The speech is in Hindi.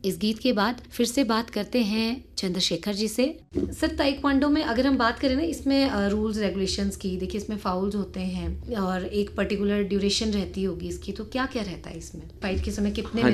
इस गीत के बाद फिर से बात करते हैं चंद्रशेखर जी से। सर, ताइक्वांडो में अगर हम बात करें ना, इसमें रूल्स रेगुलेशंस की, देखिए इसमें फाउल्स होते हैं और एक पर्टिकुलर ड्यूरेशन रहती होगी इसकी, तो क्या क्या रहता है इसमें फाइट के समय, कितने